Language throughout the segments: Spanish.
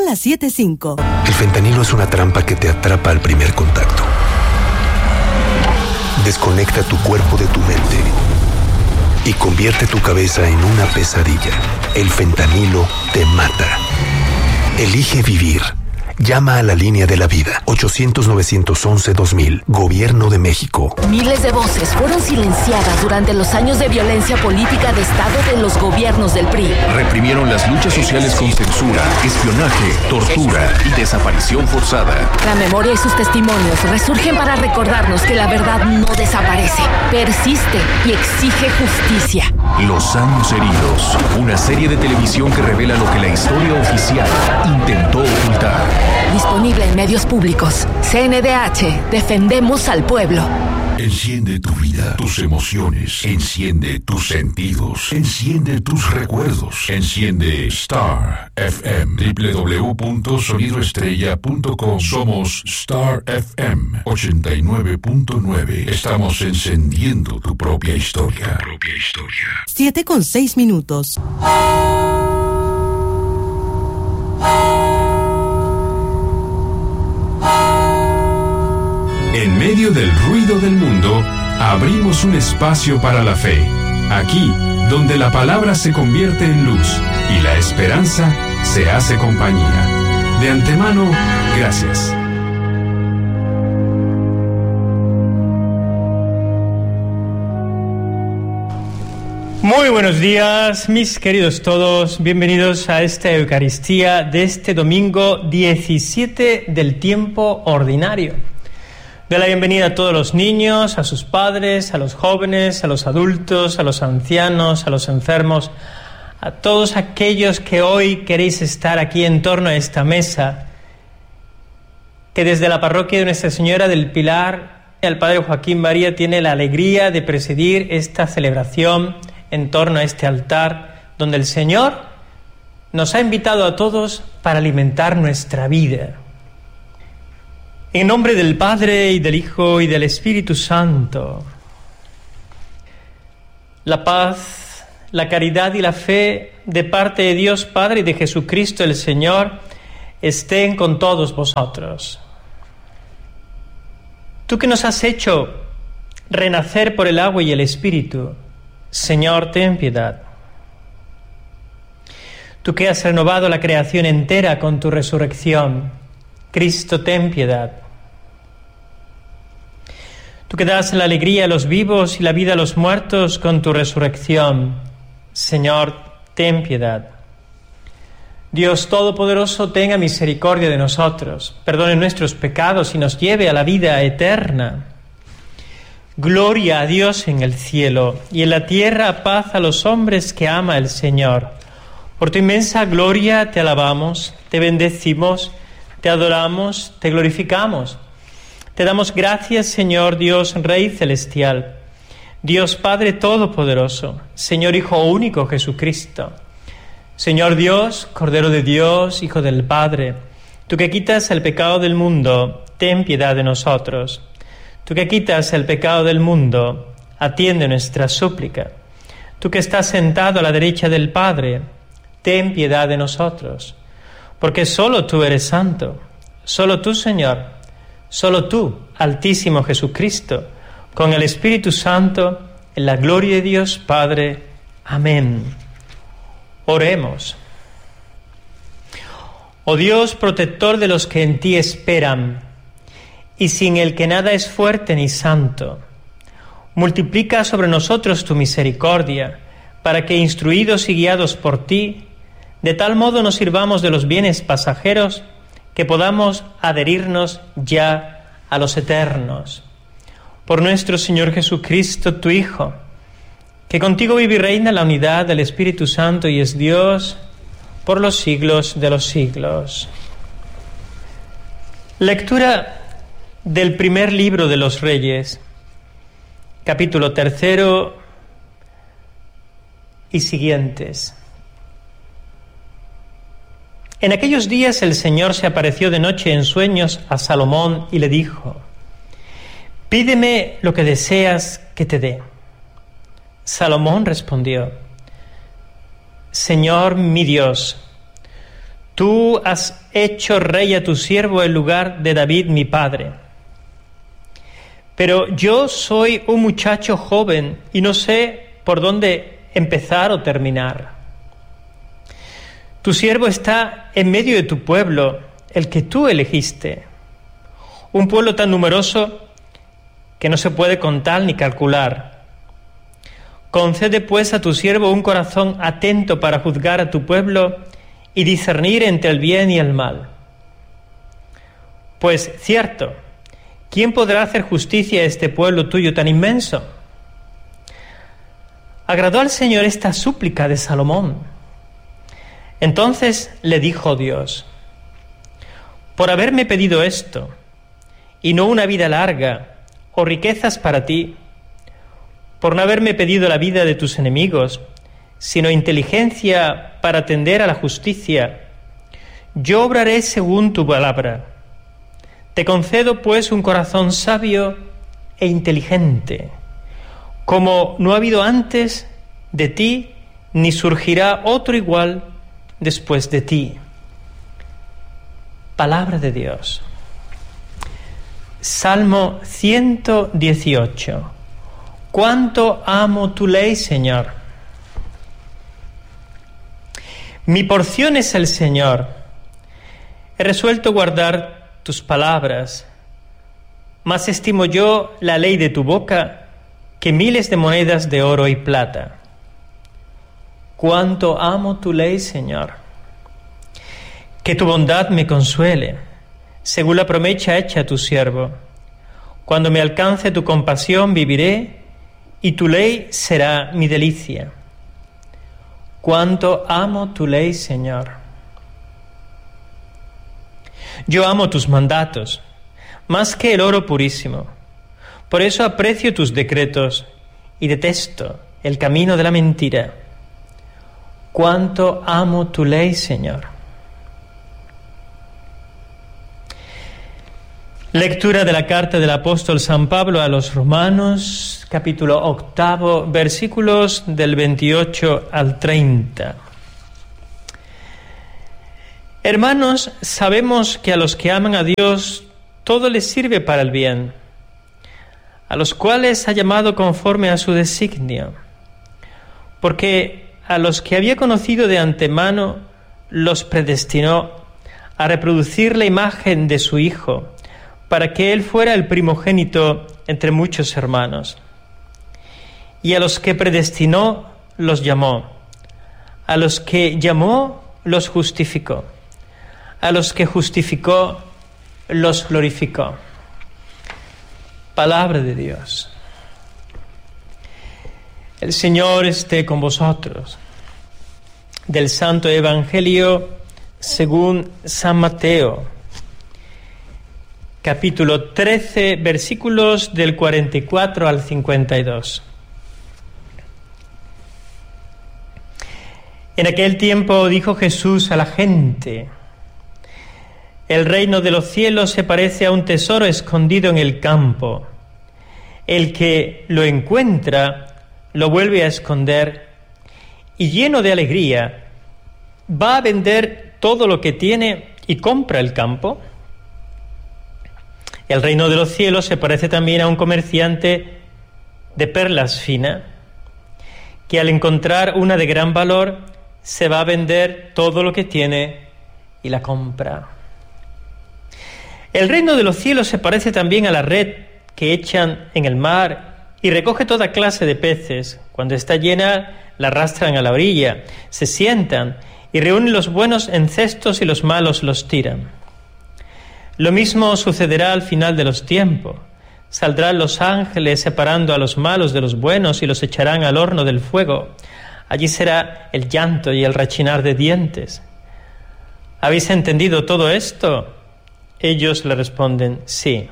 las 7:05. El fentanilo es una trampa que te atrapa al primer contacto. Desconecta tu cuerpo de tu mente y convierte tu cabeza en una pesadilla. El fentanilo te mata. Elige vivir. Llama a la línea de la vida. 800-911-2000. Gobierno de México. Miles de voces fueron silenciadas durante los años de violencia política de Estado de los gobiernos del PRI. Reprimieron las luchas sociales con censura, espionaje, tortura y desaparición forzada. La memoria y sus testimonios resurgen para recordarnos que la verdad no desaparece, persiste y exige justicia. Los años heridos. Una serie de televisión que revela lo que la historia oficial intentó ocultar. Disponible en medios públicos. CNDH. Defendemos al pueblo. Enciende tu vida, tus emociones. Enciende tus sentidos. Enciende tus recuerdos. Enciende Star FM. www.sonidoestrella.com. Somos Star FM 89.9. Estamos encendiendo tu propia historia. 7:06. En medio del ruido del mundo, abrimos un espacio para la fe. Aquí, donde la palabra se convierte en luz y la esperanza se hace compañía. De antemano, gracias. Muy buenos días, mis queridos todos. Bienvenidos a esta Eucaristía de este domingo 17 del tiempo ordinario. Doy la bienvenida a todos los niños, a sus padres, a los jóvenes, a los adultos, a los ancianos, a los enfermos, a todos aquellos que hoy queréis estar aquí en torno a esta mesa, que desde la parroquia de Nuestra Señora del Pilar, el Padre Joaquín María tiene la alegría de presidir esta celebración en torno a este altar, donde el Señor nos ha invitado a todos para alimentar nuestra vida. En nombre del Padre, y del Hijo, y del Espíritu Santo. La paz, la caridad y la fe de parte de Dios Padre y de Jesucristo el Señor estén con todos vosotros. Tú que nos has hecho renacer por el agua y el Espíritu, Señor, ten piedad. Tú que has renovado la creación entera con tu resurrección, Cristo, ten piedad. Tú que das la alegría a los vivos y la vida a los muertos con tu resurrección, Señor, ten piedad. Dios Todopoderoso, tenga misericordia de nosotros, perdone nuestros pecados y nos lleve a la vida eterna. Gloria a Dios en el cielo, y en la tierra paz a los hombres que ama el Señor. Por tu inmensa gloria te alabamos, te bendecimos, te adoramos, te glorificamos. Te damos gracias, Señor Dios, Rey celestial, Dios Padre Todopoderoso, Señor Hijo único Jesucristo, Señor Dios, Cordero de Dios, Hijo del Padre, tú que quitas el pecado del mundo, ten piedad de nosotros. Tú que quitas el pecado del mundo, atiende nuestra súplica. Tú que estás sentado a la derecha del Padre, ten piedad de nosotros. Porque solo tú eres santo, solo tú, Señor, solo tú, Altísimo Jesucristo, con el Espíritu Santo, en la gloria de Dios Padre. Amén. Oremos. Oh Dios, protector de los que en ti esperan, y sin el que nada es fuerte ni santo, multiplica sobre nosotros tu misericordia, para que, instruidos y guiados por ti, de tal modo nos sirvamos de los bienes pasajeros que podamos adherirnos ya a los eternos. Por nuestro Señor Jesucristo, tu Hijo, que contigo vive y reina en la unidad del Espíritu Santo y es Dios por los siglos de los siglos. Lectura del primer libro de los Reyes, capítulo 3 y siguientes. En aquellos días el Señor se apareció de noche en sueños a Salomón y le dijo: «Pídeme lo que deseas que te dé». Salomón respondió: «Señor mi Dios, Tú has hecho rey a tu siervo en lugar de David mi padre. Pero yo soy un muchacho joven y no sé por dónde empezar o terminar. Tu siervo está en medio de tu pueblo, el que tú elegiste, un pueblo tan numeroso que no se puede contar ni calcular. Concede pues a tu siervo un corazón atento para juzgar a tu pueblo y discernir entre el bien y el mal. Pues cierto, ¿quién podrá hacer justicia a este pueblo tuyo tan inmenso? Agradó al Señor esta súplica de Salomón. Entonces le dijo Dios: por haberme pedido esto, y no una vida larga o riquezas para ti, por no haberme pedido la vida de tus enemigos, sino inteligencia para atender a la justicia, yo obraré según tu palabra. Te concedo pues un corazón sabio e inteligente, como no ha habido antes de ti, ni surgirá otro igual después de ti. Palabra de Dios. Salmo 118. Cuánto amo tu ley, Señor. Mi porción es el Señor. He resuelto guardar tus palabras. Más estimo yo la ley de tu boca que miles de monedas de oro y plata. Cuánto amo tu ley, Señor. Que tu bondad me consuele, según la promesa hecha a tu siervo. Cuando me alcance tu compasión viviré, y tu ley será mi delicia. Cuánto amo tu ley, Señor. Yo amo tus mandatos, más que el oro purísimo. Por eso aprecio tus decretos y detesto el camino de la mentira. Cuánto amo tu ley, Señor. Lectura de la carta del apóstol San Pablo a los Romanos, capítulo 8, versículos del 28 al 30. Hermanos, sabemos que a los que aman a Dios todo les sirve para el bien, a los cuales ha llamado conforme a su designio. Porque a los que había conocido de antemano los predestinó a reproducir la imagen de su Hijo, para que Él fuera el primogénito entre muchos hermanos. Y a los que predestinó, los llamó. A los que llamó, los justificó. A los que justificó, los glorificó. Palabra de Dios. El Señor esté con vosotros. Del Santo Evangelio según San Mateo, capítulo 13, versículos del 44 al 52. En aquel tiempo dijo Jesús a la gente: el reino de los cielos se parece a un tesoro escondido en el campo. El que lo encuentra lo vuelve a esconder y, lleno de alegría, va a vender todo lo que tiene y compra el campo. El reino de los cielos se parece también a un comerciante de perlas finas, que al encontrar una de gran valor se va a vender todo lo que tiene y la compra. El reino de los cielos se parece también a la red que echan en el mar y recoge toda clase de peces. Cuando está llena, la arrastran a la orilla, se sientan y reúnen los buenos en cestos y los malos los tiran. Lo mismo sucederá al final de los tiempos. Saldrán los ángeles separando a los malos de los buenos y los echarán al horno del fuego. Allí será el llanto y el rechinar de dientes. ¿Habéis entendido todo esto? Ellos le responden: sí.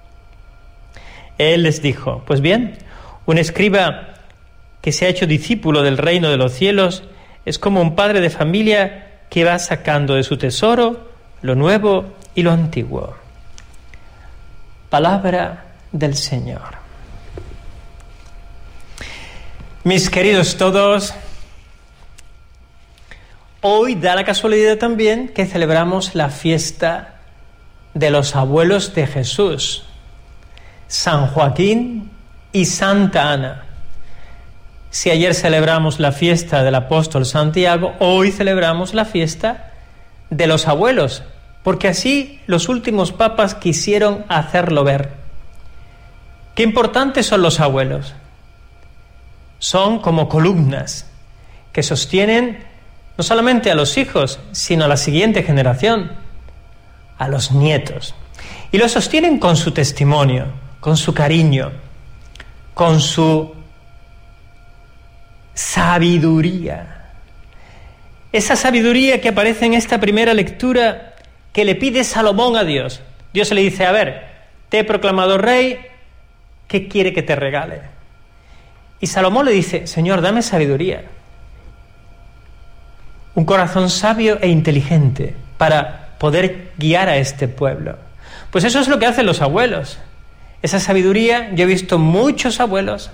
Él les dijo: pues bien, un escriba que se ha hecho discípulo del reino de los cielos es como un padre de familia que va sacando de su tesoro lo nuevo y lo antiguo. Palabra del Señor. Mis queridos todos, hoy da la casualidad también que celebramos la fiesta de los abuelos de Jesús, San Joaquín y Santa Ana. Si ayer celebramos la fiesta del apóstol Santiago, hoy celebramos la fiesta de los abuelos, porque así los últimos papas quisieron hacerlo ver. Qué importantes son los abuelos. Son como columnas que sostienen no solamente a los hijos, sino a la siguiente generación, a los nietos. Y lo sostienen con su testimonio, con su cariño, con su sabiduría. Esa sabiduría que aparece en esta primera lectura que le pide Salomón a Dios. Dios le dice, a ver, te he proclamado rey, ¿qué quiere que te regale? Y Salomón le dice, Señor, dame sabiduría. Un corazón sabio e inteligente para poder guiar a este pueblo. Pues eso es lo que hacen los abuelos. Esa sabiduría, yo he visto muchos abuelos,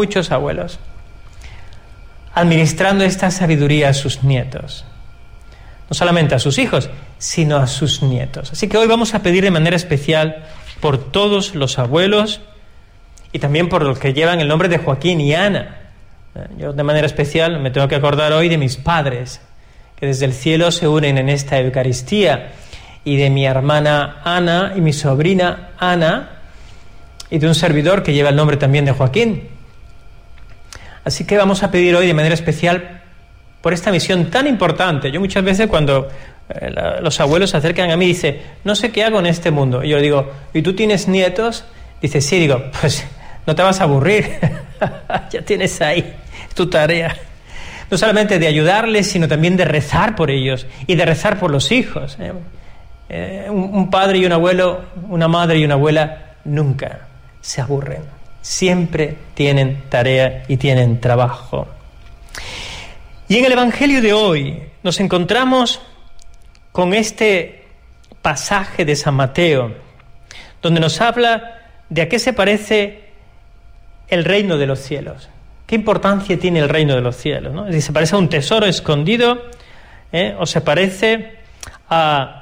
administrando esta sabiduría a sus nietos. No solamente a sus hijos, sino a sus nietos. Así que hoy vamos a pedir de manera especial por todos los abuelos y también por los que llevan el nombre de Joaquín y Ana. Yo de manera especial me tengo que acordar hoy de mis padres, que desde el cielo se unen en esta Eucaristía, y de mi hermana Ana y mi sobrina Ana, y de un servidor que lleva el nombre también de Joaquín. Así que vamos a pedir hoy de manera especial por esta misión tan importante. Yo muchas veces cuando los abuelos se acercan a mí y dicen, no sé qué hago en este mundo. Y yo le digo, ¿y tú tienes nietos? Dice, sí. Digo, pues no te vas a aburrir. Ya tienes ahí tu tarea. No solamente de ayudarles, sino también de rezar por ellos y de rezar por los hijos. Un padre y un abuelo, una madre y una abuela nunca se aburren. Siempre tienen tarea y tienen trabajo. Y en el Evangelio de hoy nos encontramos con este pasaje de San Mateo, donde nos habla de a qué se parece el reino de los cielos. ¿Qué importancia tiene el reino de los cielos, ¿no? Es decir, se parece a un tesoro escondido, o se parece a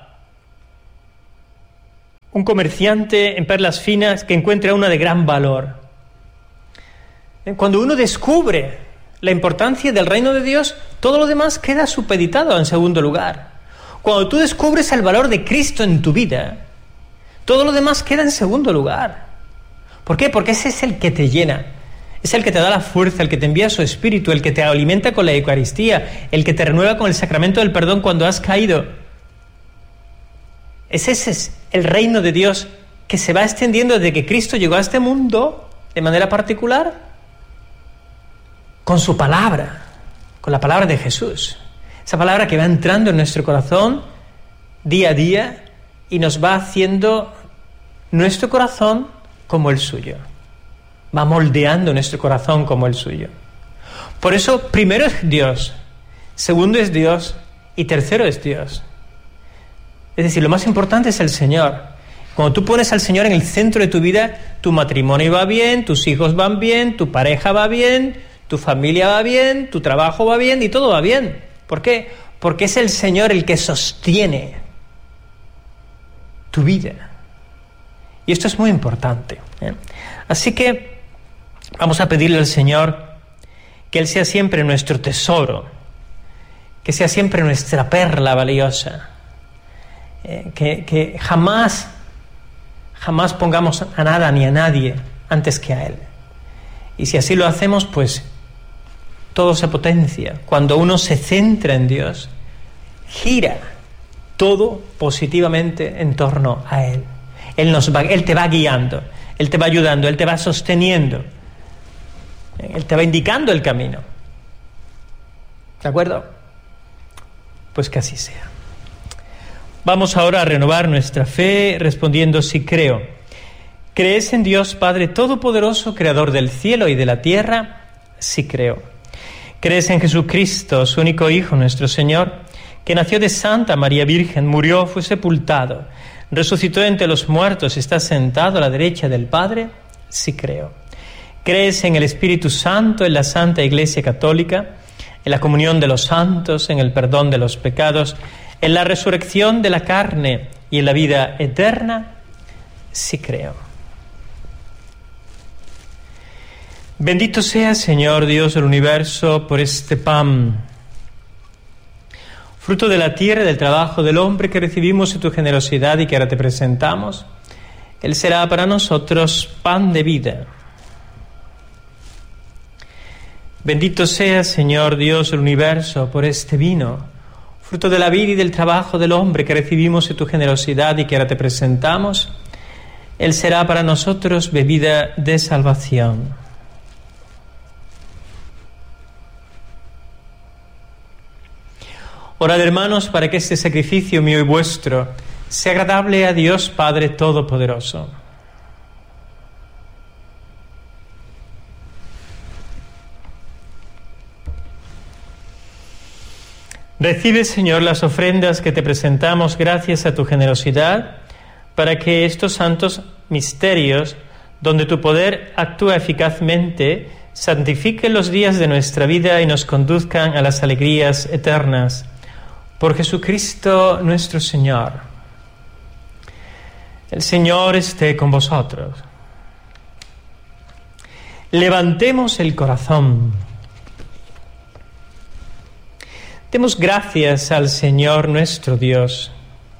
un comerciante en perlas finas que encuentra una de gran valor. Cuando uno descubre la importancia del reino de Dios, todo lo demás queda supeditado en segundo lugar. Cuando tú descubres el valor de Cristo en tu vida, todo lo demás queda en segundo lugar. ¿Por qué? Porque ese es el que te llena, es el que te da la fuerza, el que te envía su espíritu, el que te alimenta con la Eucaristía, el que te renueva con el sacramento del perdón cuando has caído. Ese es el reino de Dios que se va extendiendo desde que Cristo llegó a este mundo de manera particular con su palabra, con la palabra de Jesús. Esa palabra que va entrando en nuestro corazón día a día y nos va haciendo nuestro corazón como el suyo. Va moldeando nuestro corazón como el suyo. Por eso, primero es Dios, segundo es Dios y tercero es Dios. Es decir, lo más importante es el Señor. Cuando tú pones al Señor en el centro de tu vida, tu matrimonio va bien, tus hijos van bien, tu pareja va bien, tu familia va bien, tu trabajo va bien y todo va bien. ¿Por qué? Porque es el Señor el que sostiene tu vida. Y esto es muy importante, ¿eh? Así que vamos a pedirle al Señor que Él sea siempre nuestro tesoro, que sea siempre nuestra perla valiosa, que jamás pongamos a nada ni a nadie antes que a Él. Y si así lo hacemos, pues todo se potencia. Cuando uno se centra en Dios, gira todo positivamente en torno a Él. Él te va guiando, Él te va ayudando, Él te va sosteniendo, Él te va indicando el camino. ¿De acuerdo? Pues que así sea. Vamos ahora a renovar nuestra fe respondiendo sí creo. ¿Crees en Dios Padre Todopoderoso, Creador del cielo y de la tierra? Sí creo. ¿Crees en Jesucristo, su único Hijo, nuestro Señor, que nació de Santa María Virgen, murió, fue sepultado, resucitó entre los muertos, está sentado a la derecha del Padre? Sí creo. ¿Crees en el Espíritu Santo, en la Santa Iglesia Católica, en la comunión de los santos, en el perdón de los pecados, en la resurrección de la carne y en la vida eterna, sí creo. Bendito sea, Señor Dios del universo, por este pan, fruto de la tierra y del trabajo del hombre que recibimos en tu generosidad y que ahora te presentamos. Él será para nosotros pan de vida. Bendito sea, Señor Dios del universo, por este vino, fruto de la vida y del trabajo del hombre que recibimos en tu generosidad y que ahora te presentamos. Él será para nosotros bebida de salvación. Orad, hermanos, para que este sacrificio mío y vuestro sea agradable a Dios Padre Todopoderoso. Recibe, Señor, las ofrendas que te presentamos gracias a tu generosidad, para que estos santos misterios, donde tu poder actúa eficazmente, santifiquen los días de nuestra vida y nos conduzcan a las alegrías eternas. Por Jesucristo nuestro Señor. El Señor esté con vosotros. Levantemos el corazón. Demos gracias al Señor nuestro Dios.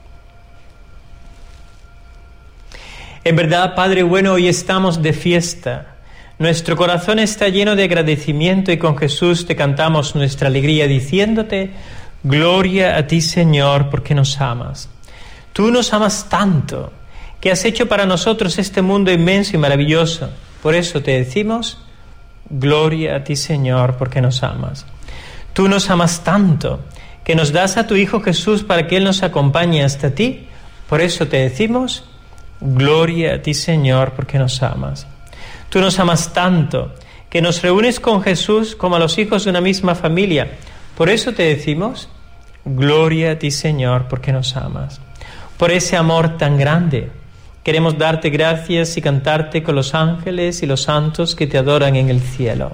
En verdad, Padre bueno, hoy estamos de fiesta. Nuestro corazón está lleno de agradecimiento y con Jesús te cantamos nuestra alegría diciéndote: gloria a ti, Señor, porque nos amas. Tú nos amas tanto que has hecho para nosotros este mundo inmenso y maravilloso. Por eso te decimos: gloria a ti, Señor, porque nos amas. Tú nos amas tanto que nos das a tu Hijo Jesús para que Él nos acompañe hasta ti. Por eso te decimos: gloria a ti, Señor, porque nos amas. Tú nos amas tanto que nos reúnes con Jesús como a los hijos de una misma familia. Por eso te decimos: gloria a ti, Señor, porque nos amas. Por ese amor tan grande, queremos darte gracias y cantarte con los ángeles y los santos que te adoran en el cielo.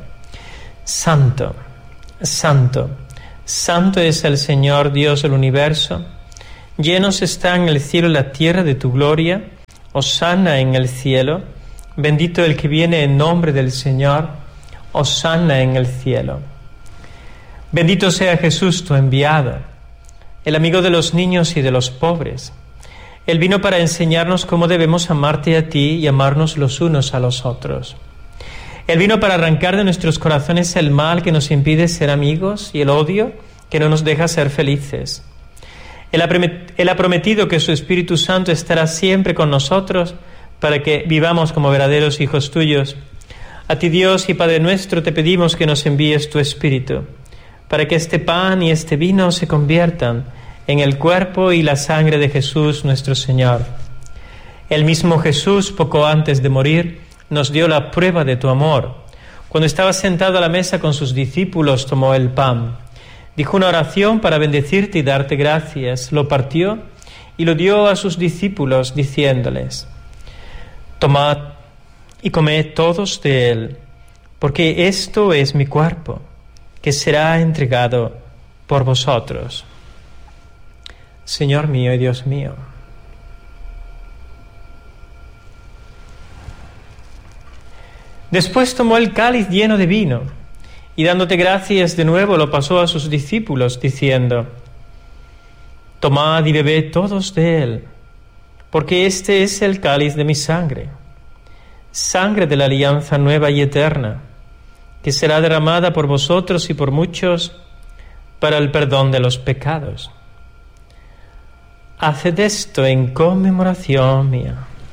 Santo, santo, santo es el Señor Dios del universo. Llenos están el cielo y la tierra de tu gloria. Hosana en el cielo. Bendito el que viene en nombre del Señor. Hosana en el cielo. Bendito sea Jesús, tu enviado, el amigo de los niños y de los pobres. Él vino para enseñarnos cómo debemos amarte a ti y amarnos los unos a los otros. Él vino para arrancar de nuestros corazones el mal que nos impide ser amigos y el odio que no nos deja ser felices. Él ha prometido que su Espíritu Santo estará siempre con nosotros para que vivamos como verdaderos hijos tuyos. A ti, Dios y Padre nuestro, te pedimos que nos envíes tu Espíritu, para que este pan y este vino se conviertan en el cuerpo y la sangre de Jesús nuestro Señor. El mismo Jesús, poco antes de morir, nos dio la prueba de tu amor. Cuando estaba sentado a la mesa con sus discípulos, tomó el pan, dijo una oración para bendecirte y darte gracias, lo partió y lo dio a sus discípulos, diciéndoles: tomad y comed todos de él, porque esto es mi cuerpo, que será entregado por vosotros. Señor mío y Dios mío, después tomó el cáliz lleno de vino y dándote gracias de nuevo lo pasó a sus discípulos, diciendo: tomad y bebed todos de él, porque este es el cáliz de mi sangre, sangre de la alianza nueva y eterna, que será derramada por vosotros y por muchos para el perdón de los pecados. Haced esto en conmemoración mía.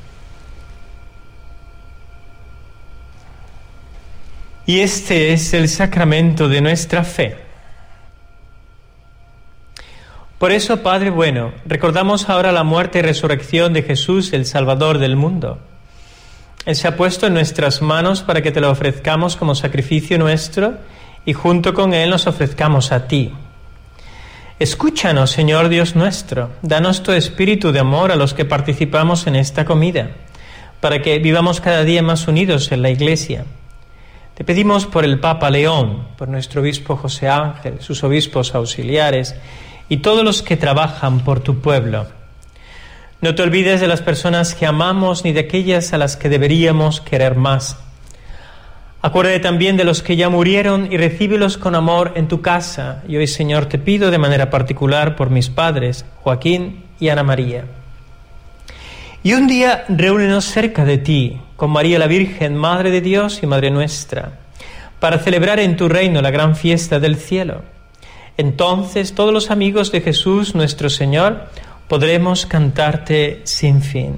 Y este es el sacramento de nuestra fe. Por eso, Padre bueno, recordamos ahora la muerte y resurrección de Jesús, el Salvador del mundo. Él se ha puesto en nuestras manos para que te lo ofrezcamos como sacrificio nuestro y junto con Él nos ofrezcamos a ti. Escúchanos, Señor Dios nuestro, danos tu espíritu de amor a los que participamos en esta comida, para que vivamos cada día más unidos en la Iglesia. Te pedimos por el Papa León, por nuestro obispo José Ángel, sus obispos auxiliares y todos los que trabajan por tu pueblo. No te olvides de las personas que amamos ni de aquellas a las que deberíamos querer más. Acuérdate también de los que ya murieron y recíbelos con amor en tu casa. Y hoy, Señor, te pido de manera particular por mis padres, Joaquín y Ana María. Y un día reúnenos cerca de ti, con María la Virgen, Madre de Dios y Madre nuestra, para celebrar en tu reino la gran fiesta del cielo. Entonces todos los amigos de Jesús nuestro Señor podremos cantarte sin fin.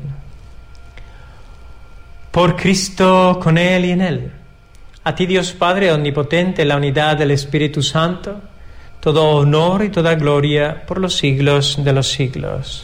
Por Cristo, con Él y en Él, a ti Dios Padre omnipotente, en la unidad del Espíritu Santo, todo honor y toda gloria por los siglos de los siglos.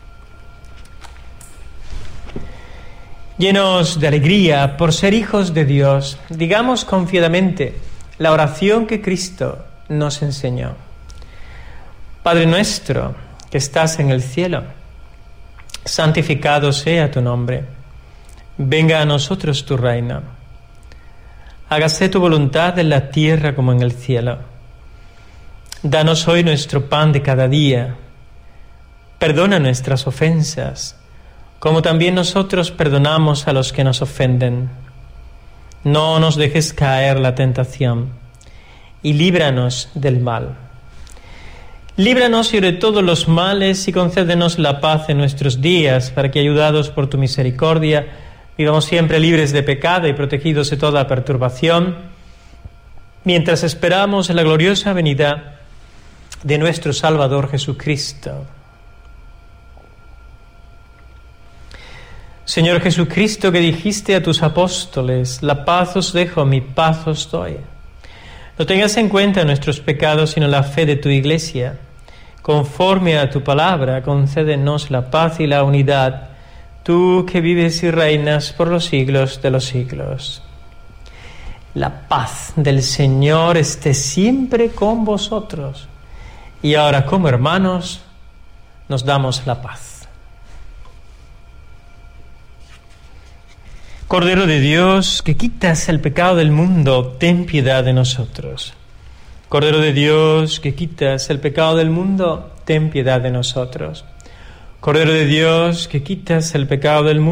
Llenos de alegría por ser hijos de Dios, digamos confiadamente la oración que Cristo nos enseñó. Padre nuestro, que estás en el cielo, santificado sea tu nombre. Venga a nosotros tu reino. Hágase tu voluntad en la tierra como en el cielo. Danos hoy nuestro pan de cada día. Perdona nuestras ofensas, como también nosotros perdonamos a los que nos ofenden. No nos dejes caer la tentación, y líbranos del mal. Líbranos de todos los males y concédenos la paz en nuestros días, para que, ayudados por tu misericordia, vivamos siempre libres de pecado y protegidos de toda perturbación, mientras esperamos la gloriosa venida de nuestro Salvador Jesucristo. Señor Jesucristo, que dijiste a tus apóstoles: la paz os dejo, mi paz os doy. No tengas en cuenta nuestros pecados, sino la fe de tu Iglesia. Conforme a tu palabra, concédenos la paz y la unidad, tú que vives y reinas por los siglos de los siglos. La paz del Señor esté siempre con vosotros. Y ahora, como hermanos, nos damos la paz. Cordero de Dios, que quitas el pecado del mundo, ten piedad de nosotros. Cordero de Dios, que quitas el pecado del mundo, ten piedad de nosotros. Cordero de Dios, que quitas el pecado del mundo,